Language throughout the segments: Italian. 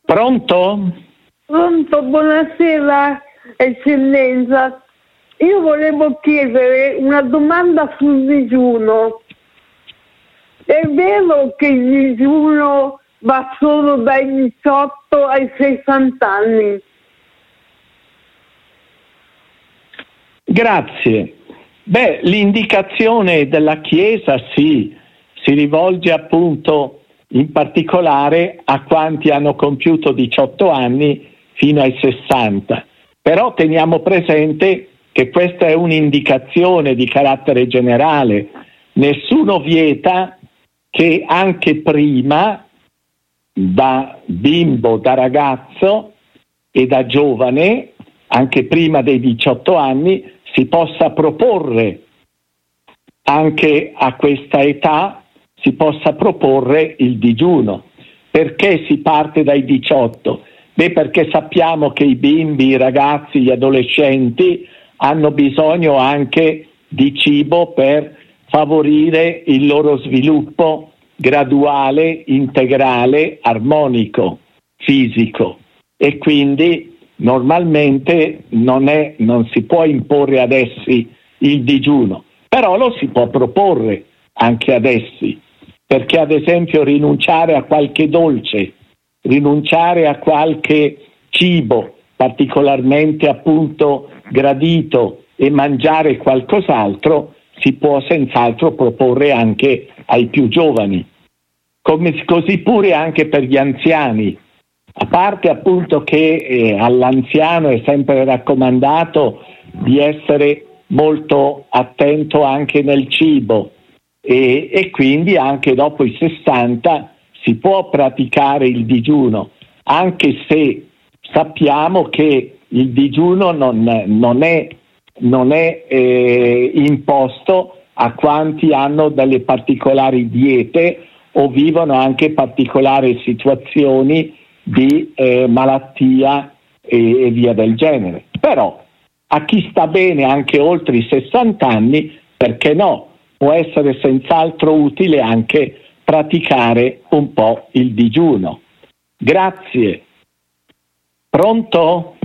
Pronto? Pronto, buonasera eccellenza. Io volevo chiedere una domanda sul digiuno. È vero che il digiuno va solo dai 18 ai 60 anni? Grazie. L'indicazione della Chiesa si rivolge appunto in particolare a quanti hanno compiuto 18 anni fino ai 60. Però teniamo presente che questa è un'indicazione di carattere generale. Nessuno vieta che anche prima, da bimbo, da ragazzo e da giovane, anche prima dei 18 anni, si possa proporre anche a questa età, si possa proporre il digiuno. Perché si parte dai 18? Perché sappiamo che i bimbi, i ragazzi, gli adolescenti hanno bisogno anche di cibo per favorire il loro sviluppo graduale, integrale, armonico, fisico, e quindi normalmente non si può imporre ad essi il digiuno, però lo si può proporre anche ad essi, perché ad esempio rinunciare a qualche dolce, rinunciare a qualche cibo particolarmente appunto gradito e mangiare qualcos'altro si può senz'altro proporre anche ai più giovani, così pure anche per gli anziani. A parte appunto che all'anziano è sempre raccomandato di essere molto attento anche nel cibo e quindi anche dopo i 60 si può praticare il digiuno, anche se sappiamo che il digiuno non è imposto a quanti hanno delle particolari diete o vivono anche particolari situazioni di malattia e via del genere. Però a chi sta bene anche oltre i 60 anni, perché no? Può essere senz'altro utile anche praticare un po' il digiuno. Grazie. Pronto?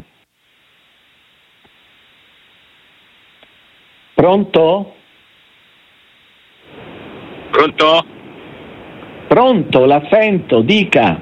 Pronto? Pronto? Pronto, la sento, dica.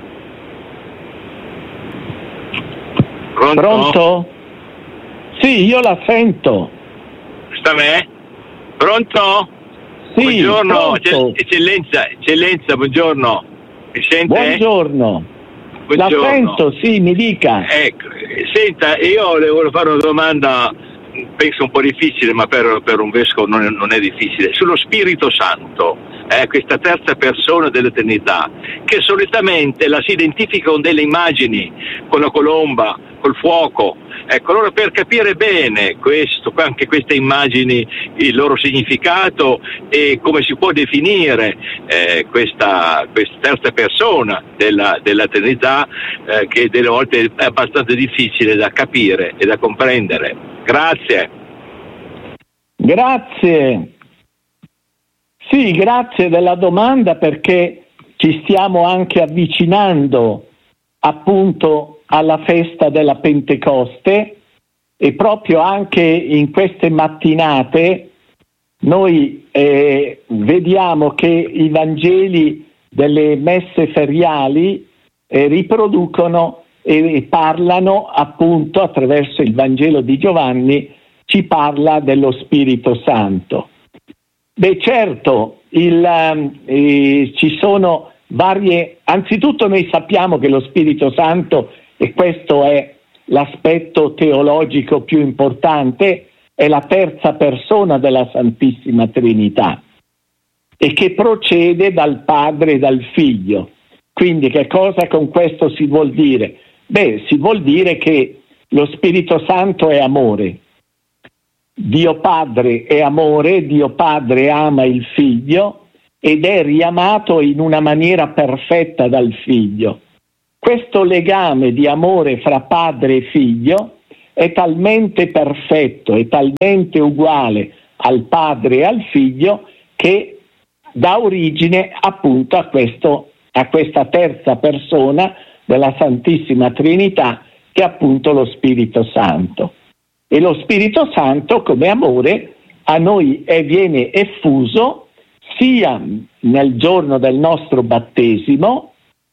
Pronto? Pronto? Sì, io la sento. Sta me? Pronto? Sì, buongiorno, pronto. eccellenza, buongiorno. Mi sente? Buongiorno. La sento, sì, mi dica. Ecco, senta, io le volevo fare una domanda, penso un po' difficile, ma per un vescovo non è difficile, sullo Spirito Santo, questa terza persona dell'eternità, che solitamente la si identifica con delle immagini, con la colomba, col fuoco. Ecco, allora per capire bene anche queste immagini, il loro significato e come si può definire questa terza persona della Trinità, che delle volte è abbastanza difficile da capire e da comprendere. Grazie. Grazie. Sì, grazie della domanda, perché ci stiamo anche avvicinando appunto alla festa della Pentecoste e proprio anche in queste mattinate noi vediamo che i Vangeli delle messe feriali riproducono e parlano appunto attraverso il Vangelo di Giovanni, ci parla dello Spirito Santo. Certo, ci sono varie. Anzitutto noi sappiamo che lo Spirito Santo, e questo è l'aspetto teologico più importante, è la terza persona della Santissima Trinità e che procede dal Padre e dal Figlio. Quindi che cosa con questo si vuol dire? Si vuol dire che lo Spirito Santo è amore. Dio Padre è amore, Dio Padre ama il Figlio ed è riamato in una maniera perfetta dal Figlio. Questo legame di amore fra padre e figlio è talmente perfetto, è talmente uguale al padre e al figlio che dà origine appunto a questa terza persona della Santissima Trinità, che è appunto lo Spirito Santo. E lo Spirito Santo, come amore, a noi viene effuso sia nel giorno del nostro battesimo,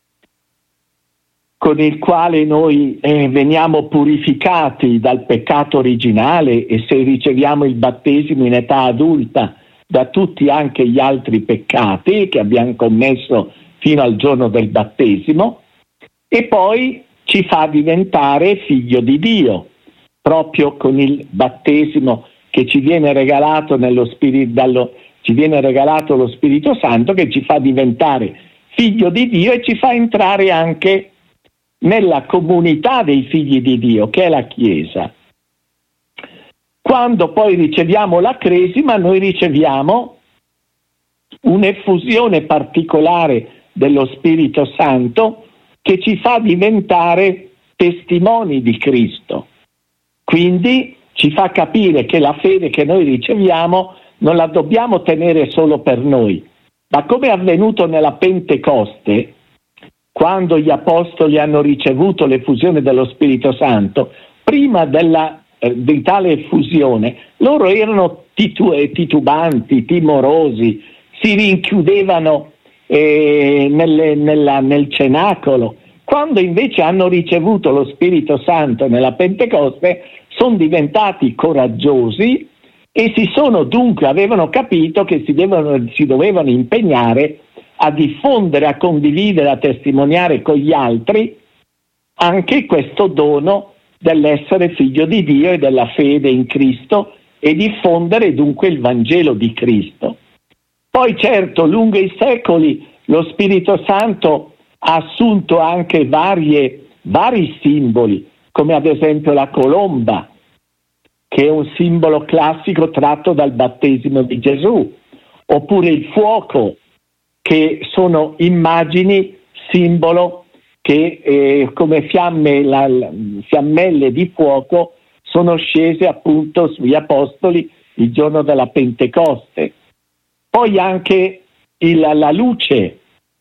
con il quale noi veniamo purificati dal peccato originale, e se riceviamo il battesimo in età adulta, da tutti anche gli altri peccati che abbiamo commesso fino al giorno del battesimo, e poi ci fa diventare figlio di Dio, proprio con il battesimo che ci viene regalato ci viene regalato lo Spirito Santo, che ci fa diventare figlio di Dio e ci fa entrare anche nella comunità dei figli di Dio, che è la Chiesa. Quando poi riceviamo la cresima, noi riceviamo un'effusione particolare dello Spirito Santo che ci fa diventare testimoni di Cristo. Quindi ci fa capire che la fede che noi riceviamo non la dobbiamo tenere solo per noi, ma come è avvenuto nella Pentecoste, quando gli apostoli hanno ricevuto l'effusione dello Spirito Santo, prima di tale effusione loro erano titubanti, timorosi, si rinchiudevano nel cenacolo. Quando invece hanno ricevuto lo Spirito Santo nella Pentecoste, sono diventati coraggiosi e avevano capito che si dovevano impegnare a diffondere, a condividere, a testimoniare con gli altri anche questo dono dell'essere figlio di Dio e della fede in Cristo, e diffondere dunque il Vangelo di Cristo. Poi certo, lungo i secoli, lo Spirito Santo ha assunto anche vari simboli, come ad esempio la colomba, che è un simbolo classico tratto dal battesimo di Gesù, oppure il fuoco, che sono immagini, simbolo, che come fiammelle di fuoco sono scese appunto sugli apostoli il giorno della Pentecoste. Poi anche la luce,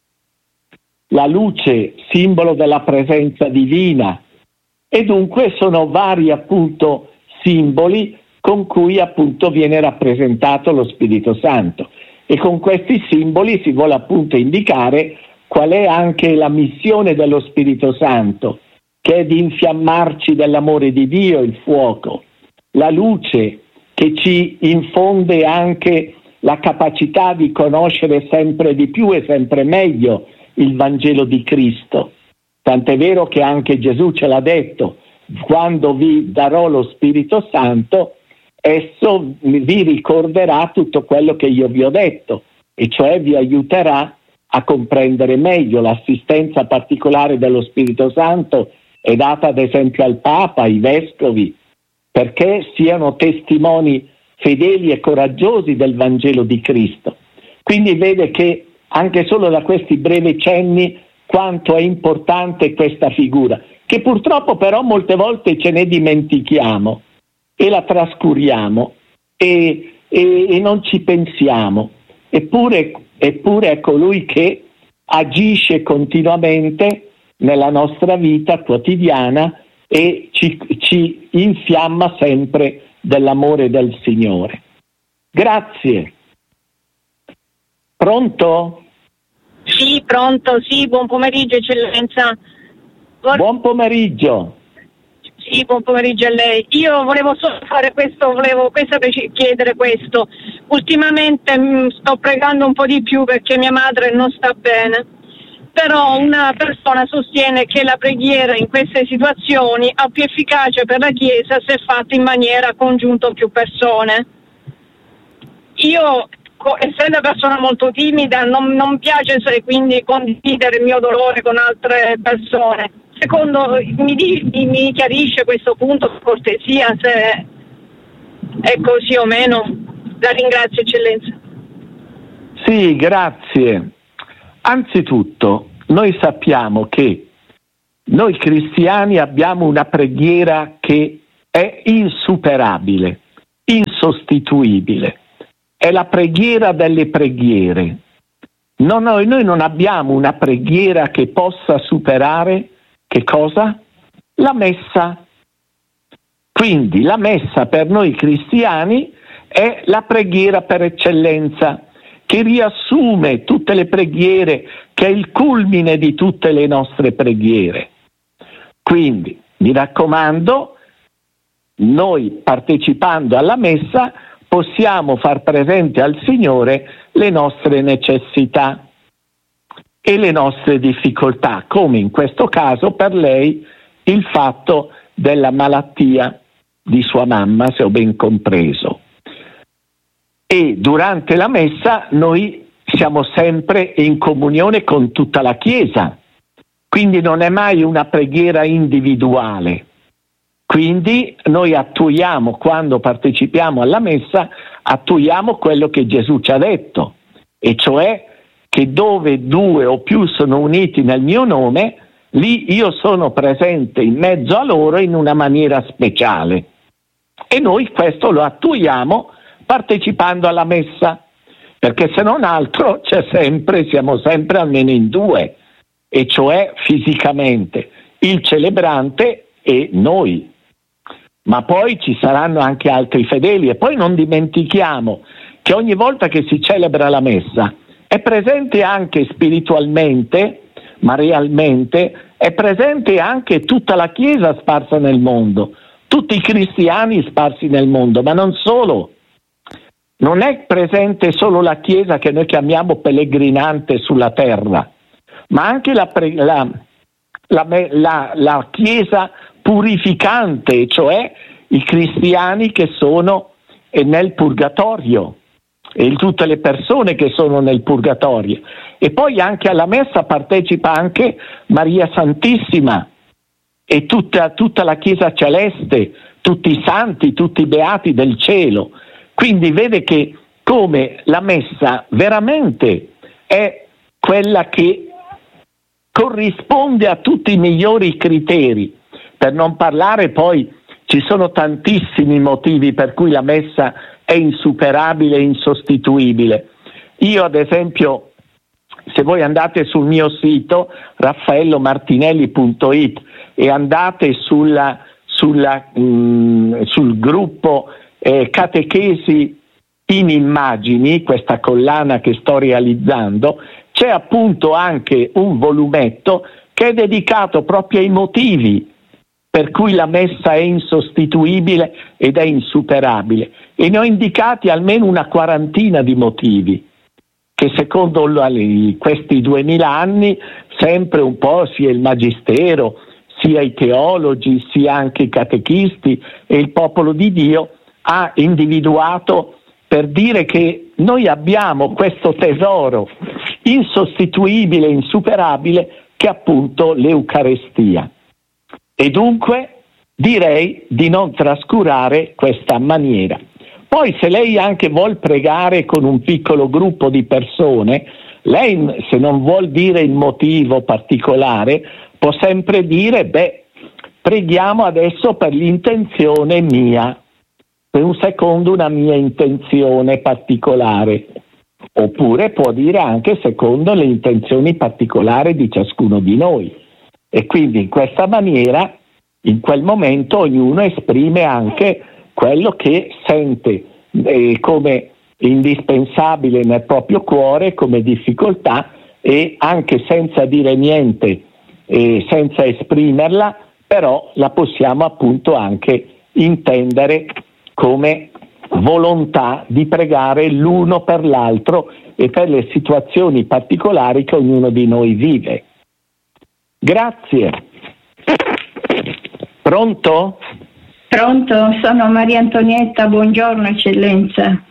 simbolo della presenza divina, e dunque sono vari appunto simboli con cui appunto viene rappresentato lo Spirito Santo. E con questi simboli si vuole appunto indicare qual è anche la missione dello Spirito Santo, che è di infiammarci dell'amore di Dio, il fuoco, la luce che ci infonde anche la capacità di conoscere sempre di più e sempre meglio il Vangelo di Cristo. Tant'è vero che anche Gesù ce l'ha detto: quando vi darò lo Spirito Santo, esso vi ricorderà tutto quello che io vi ho detto, e cioè vi aiuterà a comprendere meglio. L'assistenza particolare dello Spirito Santo è data ad esempio al Papa, ai Vescovi, perché siano testimoni fedeli e coraggiosi del Vangelo di Cristo. Quindi vede che anche solo da questi brevi cenni quanto è importante questa figura, che purtroppo però molte volte ce ne dimentichiamo e la trascuriamo e non ci pensiamo. Eppure è colui che agisce continuamente nella nostra vita quotidiana e ci infiamma sempre dell'amore del Signore. Grazie. Pronto? Sì, pronto, sì, buon pomeriggio Eccellenza. Buon pomeriggio. Sì, buon pomeriggio a lei. Io volevo solo fare questo, chiedere questo. Ultimamente sto pregando un po' di più perché mia madre non sta bene, però una persona sostiene che la preghiera in queste situazioni è più efficace per la Chiesa se fatta in maniera congiunta con più persone. Io, essendo una persona molto timida, non piace quindi condividere il mio dolore con altre persone. Secondo, mi chiarisce questo punto, per cortesia, se è così o meno? La ringrazio, Eccellenza. Sì, grazie. Anzitutto, noi sappiamo che noi cristiani abbiamo una preghiera che è insuperabile, insostituibile. È la preghiera delle preghiere. Noi non abbiamo una preghiera che possa superare Che cosa? La messa. Quindi la messa per noi cristiani è la preghiera per eccellenza, che riassume tutte le preghiere, che è il culmine di tutte le nostre preghiere. Quindi, mi raccomando, noi partecipando alla messa possiamo far presente al Signore le nostre necessità e le nostre difficoltà, come in questo caso per lei il fatto della malattia di sua mamma, se ho ben compreso. E durante la messa noi siamo sempre in comunione con tutta la Chiesa, quindi non è mai una preghiera individuale. Quindi noi attuiamo, quando partecipiamo alla messa, attuiamo quello che Gesù ci ha detto, e cioè che dove 2 o più sono uniti nel mio nome, lì io sono presente in mezzo a loro in una maniera speciale. E noi questo lo attuiamo partecipando alla messa, perché se non altro siamo sempre almeno in 2, e cioè fisicamente il celebrante e noi. Ma poi ci saranno anche altri fedeli, e poi non dimentichiamo che ogni volta che si celebra la messa è presente anche spiritualmente, ma realmente è presente anche tutta la Chiesa sparsa nel mondo, tutti i cristiani sparsi nel mondo, ma non solo. Non è presente solo la Chiesa che noi chiamiamo pellegrinante sulla terra, ma anche la Chiesa purificante, cioè i cristiani che sono nel purgatorio e tutte le persone che sono nel purgatorio. E poi anche alla messa partecipa anche Maria Santissima e tutta la Chiesa celeste, tutti i santi, tutti i beati del cielo. Quindi vede che come la messa veramente è quella che corrisponde a tutti i migliori criteri, per non parlare poi ci sono tantissimi motivi per cui la messa è insuperabile e insostituibile. Io ad esempio, se voi andate sul mio sito raffaellomartinelli.it e andate sul gruppo Catechesi in immagini, questa collana che sto realizzando, c'è appunto anche un volumetto che è dedicato proprio ai motivi per cui la messa è insostituibile ed è insuperabile, e ne ho indicati almeno una quarantina di motivi che secondo questi 2000 anni sempre un po' sia il magistero, sia i teologi, sia anche i catechisti e il popolo di Dio ha individuato per dire che noi abbiamo questo tesoro insostituibile, insuperabile, che è appunto l'Eucarestia. E dunque direi di non trascurare questa maniera. Poi se lei anche vuol pregare con un piccolo gruppo di persone, lei se non vuol dire il motivo particolare, può sempre dire, preghiamo adesso per l'intenzione mia, per un secondo una mia intenzione particolare, oppure può dire anche secondo le intenzioni particolari di ciascuno di noi. E quindi in questa maniera, in quel momento, ognuno esprime anche quello che sente come indispensabile nel proprio cuore, come difficoltà, e anche senza dire niente, senza esprimerla, però la possiamo appunto anche intendere come volontà di pregare l'uno per l'altro e per le situazioni particolari che ognuno di noi vive. Grazie. Pronto? Pronto, sono Maria Antonietta, buongiorno eccellenza.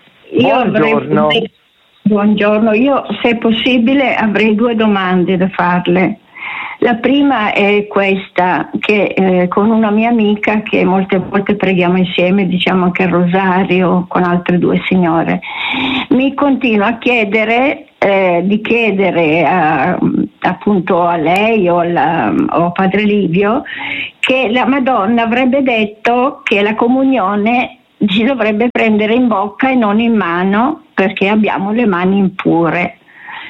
Buongiorno, io se possibile avrei 2 domande da farle. La prima è questa, che con una mia amica che molte volte preghiamo insieme, diciamo anche il rosario con altre 2 signore, mi continua a chiedere di chiedere appunto a lei o a Padre Livio che la Madonna avrebbe detto che la comunione si dovrebbe prendere in bocca e non in mano perché abbiamo le mani impure.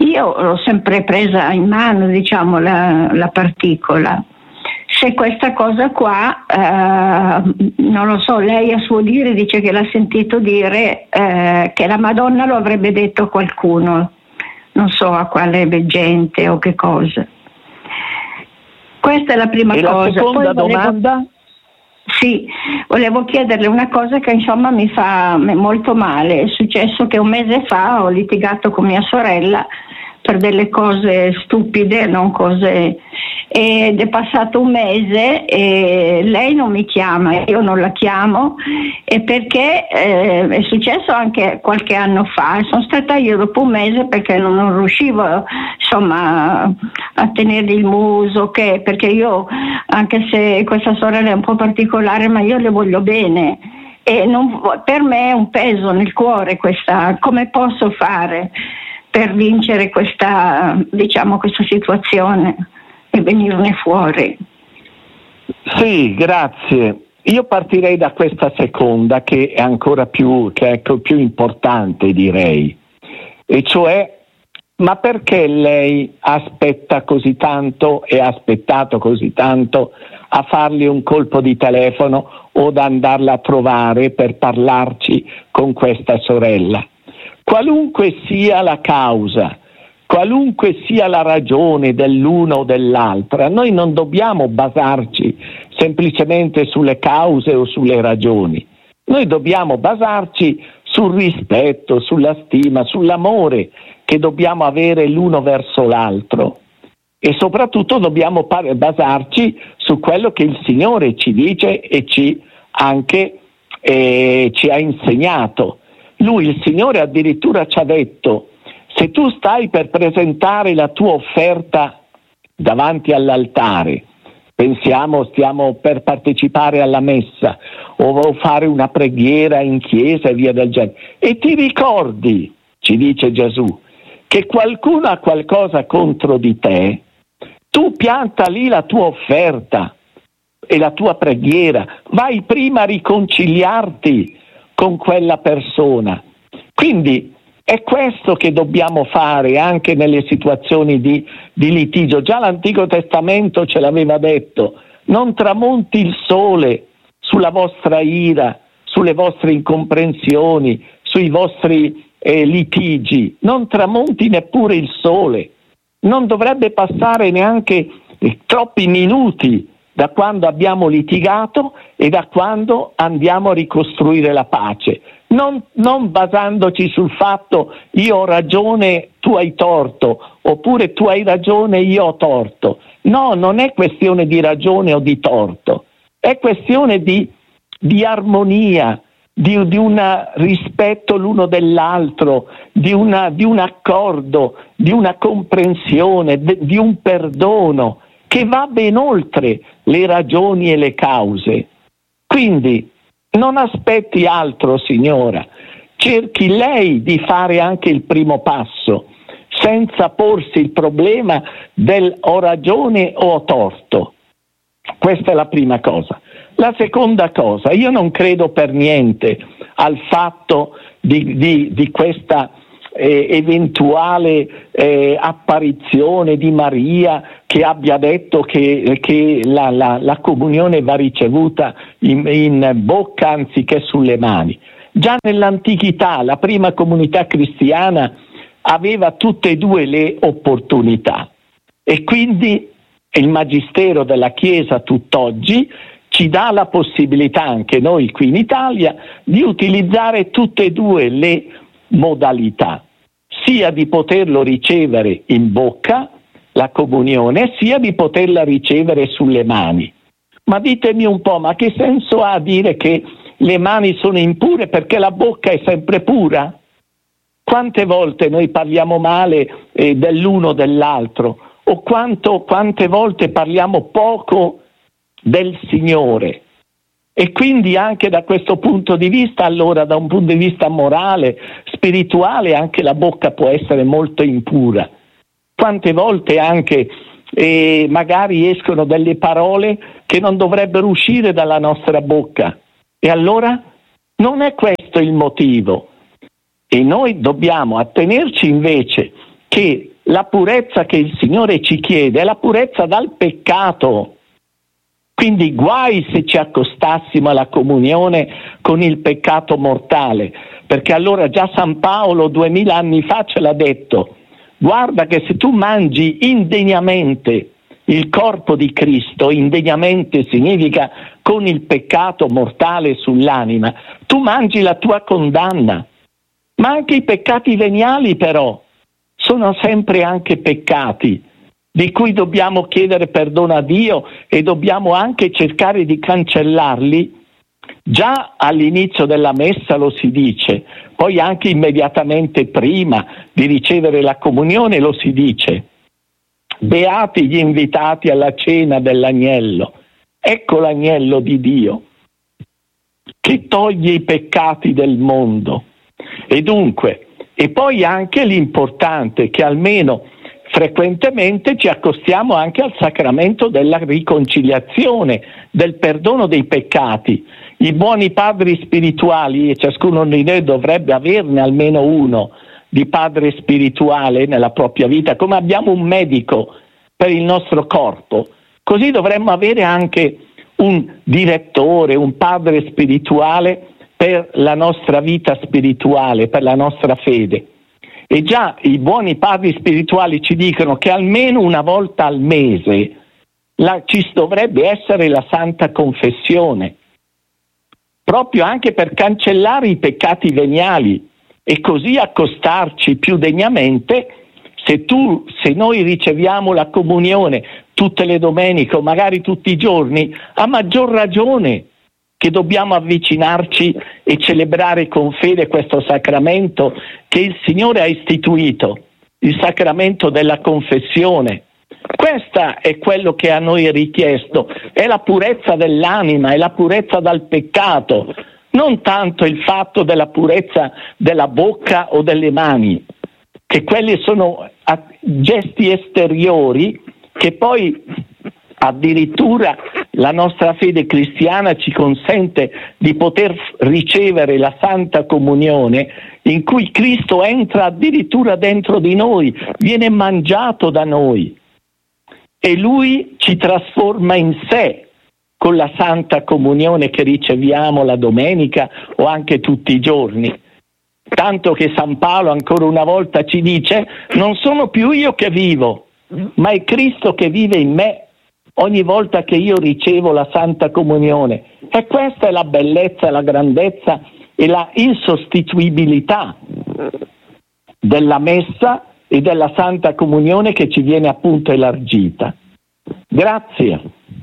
io l'ho sempre presa in mano, diciamo, la particola. Se questa cosa qua, non lo so, lei a suo dire dice che l'ha sentito dire che la Madonna lo avrebbe detto a qualcuno, non so a quale veggente o che cosa. Questa è la prima cosa. La seconda domanda? Sì, volevo chiederle una cosa che insomma mi fa molto male. È successo che un mese fa ho litigato con mia sorella per delle cose stupide, non cose, ed è passato un mese e lei non mi chiama, io non la chiamo, e perché è successo anche qualche anno fa, e sono stata io dopo un mese perché non riuscivo insomma a tenergli il muso, perché io, anche se questa sorella è un po' particolare, ma io le voglio bene, e per me è un peso nel cuore questa, come posso fare per vincere questa situazione e venirne fuori. Sì, grazie. Io partirei da questa seconda, che è ancora più importante, direi, e cioè, ma perché lei aspetta così tanto e ha aspettato così tanto a fargli un colpo di telefono o ad andarla a trovare per parlarci con questa sorella? Qualunque sia la causa, qualunque sia la ragione dell'uno o dell'altra, noi non dobbiamo basarci semplicemente sulle cause o sulle ragioni. Noi dobbiamo basarci sul rispetto, sulla stima, sull'amore che dobbiamo avere l'uno verso l'altro, e soprattutto dobbiamo basarci su quello che il Signore ci dice e ci ha insegnato. Lui, il Signore, addirittura ci ha detto: se tu stai per presentare la tua offerta davanti all'altare, stiamo per partecipare alla messa o fare una preghiera in chiesa e via del genere, e ti ricordi, ci dice Gesù, che qualcuno ha qualcosa contro di te, tu pianta lì la tua offerta e la tua preghiera, vai prima a riconciliarti con quella persona. Quindi è questo che dobbiamo fare anche nelle situazioni di litigio. Già l'Antico Testamento ce l'aveva detto: non tramonti il sole sulla vostra ira, sulle vostre incomprensioni, sui vostri litigi, non tramonti neppure il sole. Non dovrebbe passare neanche troppi minuti da quando abbiamo litigato e da quando andiamo a ricostruire la pace, non basandoci sul fatto io ho ragione, tu hai torto, oppure tu hai ragione, io ho torto. No, non è questione di ragione o di torto, è questione di armonia, di un rispetto l'uno dell'altro, di un accordo, di una comprensione, di un perdono che va ben oltre le ragioni e le cause. Quindi non aspetti altro, signora, cerchi lei di fare anche il primo passo, senza porsi il problema del ho ragione o ho torto. Questa è la prima cosa. La seconda cosa, io non credo per niente al fatto di questa eventuale apparizione di Maria che abbia detto che la comunione va ricevuta in bocca anziché sulle mani. Già nell'antichità la prima comunità cristiana aveva tutte e due le opportunità, e quindi il magistero della Chiesa tutt'oggi ci dà la possibilità, anche noi qui in Italia, di utilizzare tutte e due le modalità, sia di poterlo ricevere in bocca, la comunione, sia di poterla ricevere sulle mani. Ma ditemi un po', ma che senso ha dire che le mani sono impure perché la bocca è sempre pura? Quante volte noi parliamo male dell'uno o dell'altro, o quante volte parliamo poco del Signore? E quindi anche da questo punto di vista, allora, da un punto di vista morale, spirituale, anche la bocca può essere molto impura. Quante volte anche magari escono delle parole che non dovrebbero uscire dalla nostra bocca. E allora non è questo il motivo. E noi dobbiamo attenerci invece che la purezza che il Signore ci chiede è la purezza dal peccato. Quindi guai se ci accostassimo alla comunione con il peccato mortale, perché allora già San Paolo 2000 anni fa ce l'ha detto: guarda che se tu mangi indegnamente il corpo di Cristo, indegnamente significa con il peccato mortale sull'anima, tu mangi la tua condanna. Ma anche i peccati veniali però sono sempre anche peccati di cui dobbiamo chiedere perdono a Dio e dobbiamo anche cercare di cancellarli. Già all'inizio della messa lo si dice, poi anche immediatamente prima di ricevere la comunione lo si dice: beati gli invitati alla cena dell'agnello. Ecco l'agnello di Dio che toglie i peccati del mondo. E dunque, e poi anche l'importante che almeno frequentemente ci accostiamo anche al sacramento della riconciliazione, del perdono dei peccati. I buoni padri spirituali, e ciascuno di noi dovrebbe averne almeno uno di padre spirituale nella propria vita, come abbiamo un medico per il nostro corpo, così dovremmo avere anche un direttore, un padre spirituale per la nostra vita spirituale, per la nostra fede. E già i buoni padri spirituali ci dicono che almeno una volta al mese ci dovrebbe essere la Santa Confessione, proprio anche per cancellare i peccati veniali e così accostarci più degnamente. Se noi riceviamo la comunione tutte le domeniche o magari tutti i giorni, a maggior ragione che dobbiamo avvicinarci e celebrare con fede questo sacramento che il Signore ha istituito, il sacramento della confessione. Questa è quello che a noi è richiesto, è la purezza dell'anima, è la purezza dal peccato, non tanto il fatto della purezza della bocca o delle mani, che quelli sono gesti esteriori che poi addirittura la nostra fede cristiana ci consente di poter ricevere la Santa Comunione, in cui Cristo entra addirittura dentro di noi, viene mangiato da noi e Lui ci trasforma in sé con la Santa Comunione che riceviamo la domenica o anche tutti i giorni. Tanto che San Paolo ancora una volta ci dice: non sono più io che vivo, ma è Cristo che vive in me ogni volta che io ricevo la Santa Comunione. E questa è la bellezza, la grandezza e la insostituibilità della Messa e della Santa Comunione che ci viene appunto elargita. Grazie.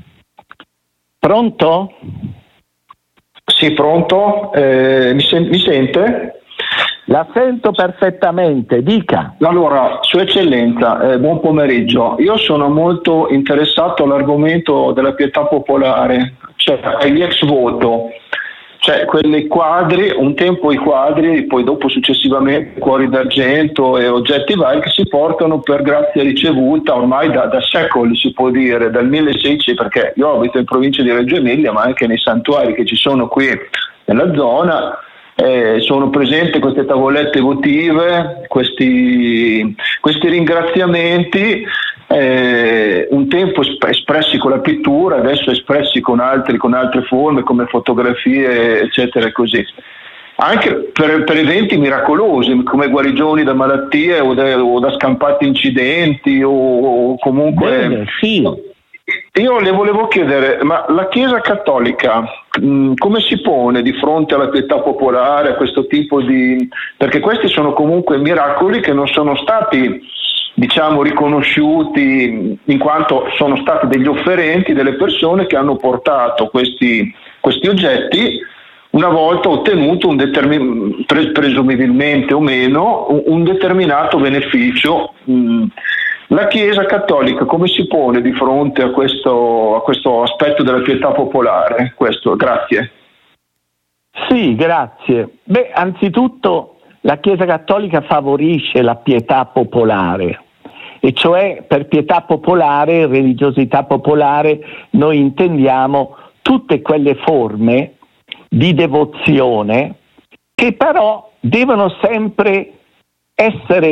Pronto? Sì, pronto? Mi sente? La sento perfettamente, dica. Allora, Sua Eccellenza, buon pomeriggio. Io sono molto interessato all'argomento della pietà popolare, cioè agli ex voto, cioè quelli quadri, un tempo i quadri, poi dopo successivamente cuori d'argento e oggetti vari che si portano per grazia ricevuta ormai da secoli, si può dire, dal 1600, perché io abito in provincia di Reggio Emilia, ma anche nei santuari che ci sono qui nella zona. Sono presenti queste tavolette votive, questi ringraziamenti, un tempo espressi con la pittura, adesso espressi con altre forme come fotografie, eccetera e così. Anche per eventi miracolosi come guarigioni da malattie o da scampati incidenti o comunque. Bene, sì. Io le volevo chiedere, ma la Chiesa Cattolica come si pone di fronte alla pietà popolare, a questo tipo di... perché questi sono comunque miracoli che non sono stati, diciamo, riconosciuti in quanto sono stati degli offerenti, delle persone che hanno portato questi oggetti, una volta ottenuto presumibilmente o meno un determinato beneficio. La Chiesa Cattolica come si pone di fronte a questo aspetto della pietà popolare? Grazie. Sì, grazie. Anzitutto la Chiesa Cattolica favorisce la pietà popolare, e cioè per pietà popolare, religiosità popolare, noi intendiamo tutte quelle forme di devozione che però devono sempre essere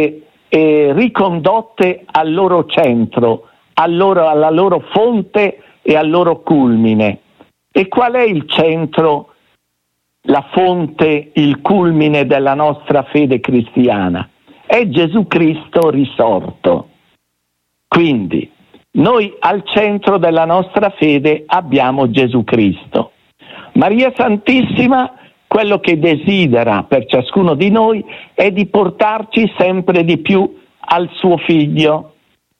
ricondotte al loro centro, alla loro fonte e al loro culmine. E qual è il centro, la fonte, il culmine della nostra fede cristiana? È Gesù Cristo risorto. Quindi noi al centro della nostra fede abbiamo Gesù Cristo. Maria Santissima, quello che desidera per ciascuno di noi è di portarci sempre di più al suo figlio,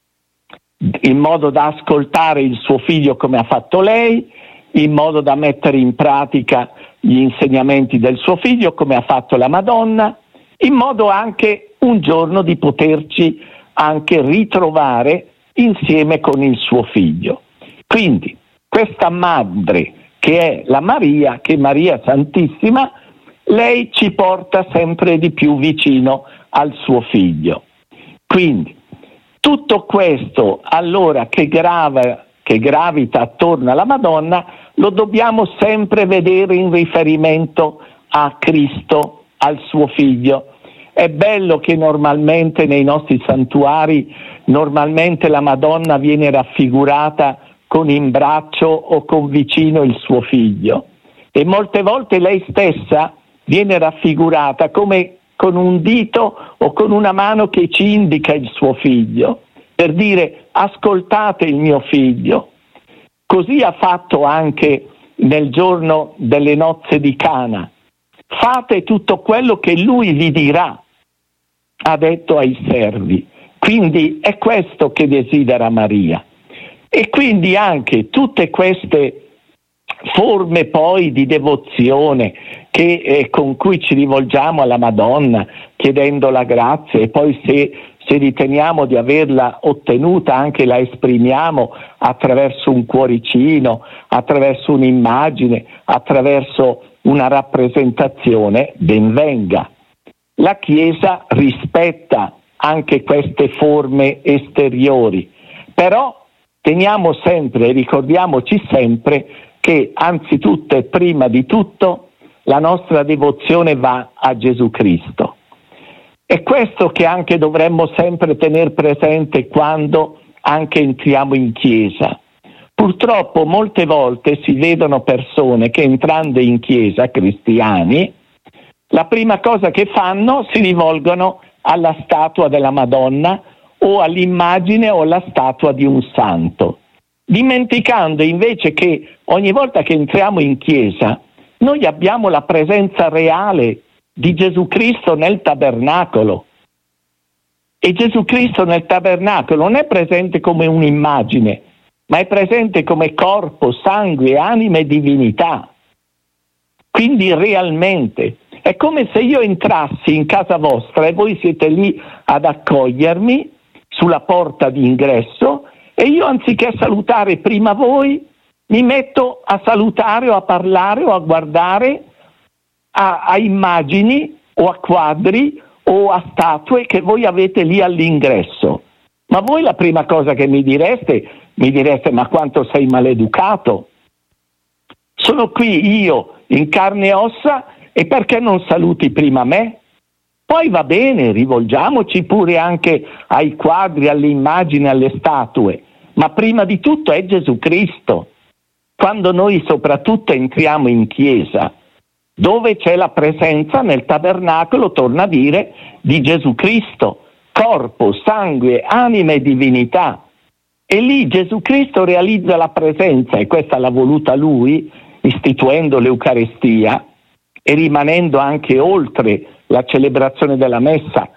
in modo da ascoltare il suo figlio come ha fatto lei, in modo da mettere in pratica gli insegnamenti del suo figlio come ha fatto la Madonna, in modo anche un giorno di poterci anche ritrovare insieme con il suo figlio. Quindi questa madre che è la Maria, che è Maria Santissima, lei ci porta sempre di più vicino al suo figlio. Quindi tutto questo allora che gravita attorno alla Madonna lo dobbiamo sempre vedere in riferimento a Cristo, al suo figlio. È bello che normalmente nei nostri santuari la Madonna viene raffigurata con in braccio o con vicino il suo figlio, e molte volte lei stessa viene raffigurata come con un dito o con una mano che ci indica il suo figlio, per dire: ascoltate il mio figlio. Così ha fatto anche nel giorno delle nozze di Cana. Fate tutto quello che lui vi dirà, ha detto ai servi. Quindi è questo che desidera Maria. E quindi anche tutte queste forme poi di devozione con cui ci rivolgiamo alla Madonna chiedendo la grazia, e poi se riteniamo di averla ottenuta anche la esprimiamo attraverso un cuoricino, attraverso un'immagine, attraverso una rappresentazione, ben venga. La Chiesa rispetta anche queste forme esteriori, però teniamo sempre, ricordiamoci sempre che anzitutto e prima di tutto la nostra devozione va a Gesù Cristo. È questo che anche dovremmo sempre tenere presente quando anche entriamo in chiesa. Purtroppo molte volte si vedono persone che entrando in chiesa, cristiani, la prima cosa che fanno si rivolgono alla statua della Madonna o all'immagine o alla statua di un santo, dimenticando invece che ogni volta che entriamo in chiesa noi abbiamo la presenza reale di Gesù Cristo nel tabernacolo. E Gesù Cristo nel tabernacolo non è presente come un'immagine, ma è presente come corpo, sangue, anima e divinità. Quindi realmente è come se io entrassi in casa vostra e voi siete lì ad accogliermi sulla porta d'ingresso, e io anziché salutare prima voi mi metto a salutare o a parlare o a guardare a immagini o a quadri o a statue che voi avete lì all'ingresso. Ma voi la prima cosa che mi direste, ma quanto sei maleducato? Sono qui io in carne e ossa, e perché non saluti prima me? Poi va bene, rivolgiamoci pure anche ai quadri, alle immagini, alle statue, ma prima di tutto è Gesù Cristo. Quando noi soprattutto entriamo in chiesa, dove c'è la presenza nel tabernacolo, torna a dire, di Gesù Cristo, corpo, sangue, anima e divinità. E lì Gesù Cristo realizza la presenza, e questa l'ha voluta Lui, istituendo l'Eucarestia e rimanendo anche oltre la celebrazione della messa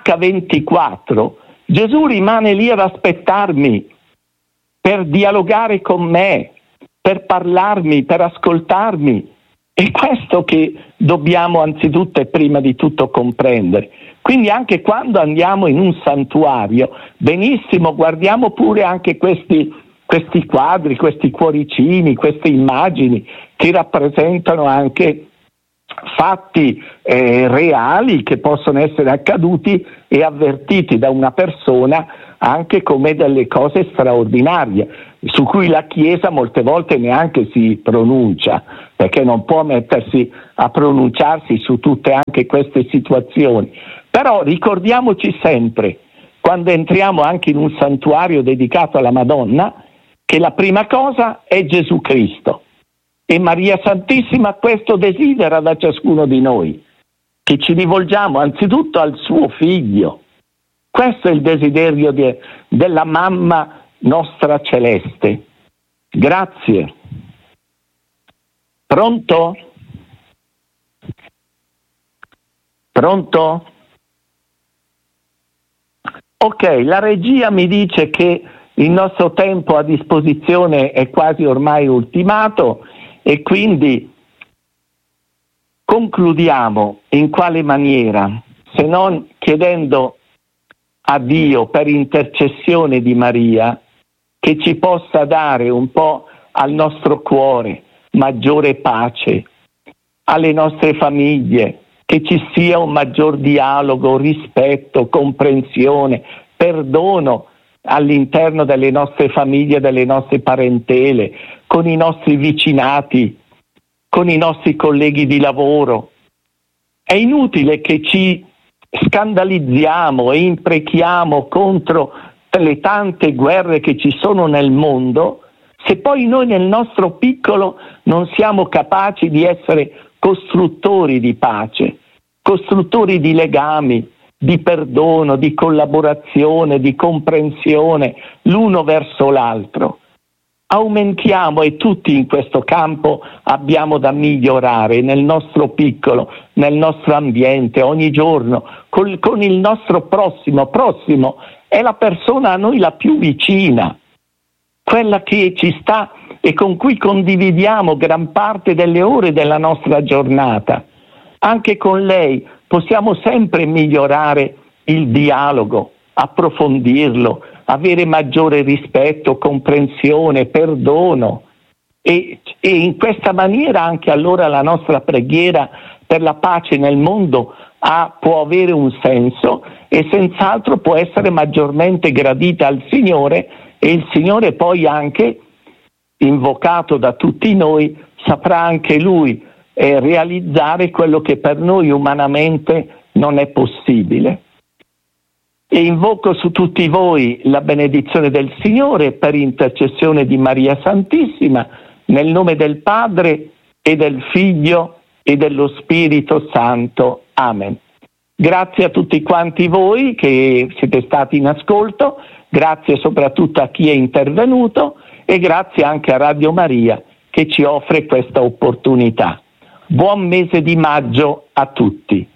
H24. Gesù rimane lì ad aspettarmi per dialogare con me, per parlarmi, per ascoltarmi. È questo che dobbiamo anzitutto e prima di tutto comprendere. Quindi anche quando andiamo in un santuario, benissimo, guardiamo pure anche questi quadri, questi cuoricini, queste immagini che rappresentano anche fatti reali che possono essere accaduti e avvertiti da una persona anche come delle cose straordinarie, su cui la Chiesa molte volte neanche si pronuncia, perché non può mettersi a pronunciarsi su tutte anche queste situazioni. Però ricordiamoci sempre, quando entriamo anche in un santuario dedicato alla Madonna, che la prima cosa è Gesù Cristo. E Maria Santissima questo desidera da ciascuno di noi, che ci rivolgiamo anzitutto al suo figlio. Questo è il desiderio della mamma nostra celeste. Grazie. Pronto? Pronto? Ok, la regia mi dice che il nostro tempo a disposizione è quasi ormai ultimato e quindi concludiamo in quale maniera, se non chiedendo a Dio per intercessione di Maria che ci possa dare un po' al nostro cuore maggiore pace, alle nostre famiglie, che ci sia un maggior dialogo, rispetto, comprensione, perdono all'interno delle nostre famiglie, delle nostre parentele, con i nostri vicinati, con i nostri colleghi di lavoro. È inutile che ci scandalizziamo e imprechiamo contro le tante guerre che ci sono nel mondo, se poi noi nel nostro piccolo non siamo capaci di essere costruttori di pace, costruttori di legami, di perdono, di collaborazione, di comprensione l'uno verso l'altro. Aumentiamo, e tutti in questo campo abbiamo da migliorare nel nostro piccolo, nel nostro ambiente, ogni giorno, con il nostro prossimo. Prossimo è la persona a noi la più vicina, quella che ci sta e con cui condividiamo gran parte delle ore della nostra giornata. Anche con lei possiamo sempre migliorare il dialogo, approfondirlo, avere maggiore rispetto, comprensione, perdono e in questa maniera anche allora la nostra preghiera per la pace nel mondo può avere un senso e senz'altro può essere maggiormente gradita al Signore, e il Signore poi anche, invocato da tutti noi, saprà anche Lui realizzare quello che per noi umanamente non è possibile. E invoco su tutti voi la benedizione del Signore per intercessione di Maria Santissima, nel nome del Padre e del Figlio e dello Spirito Santo. Amen. Grazie a tutti quanti voi che siete stati in ascolto, grazie soprattutto a chi è intervenuto e grazie anche a Radio Maria che ci offre questa opportunità. Buon mese di maggio a tutti.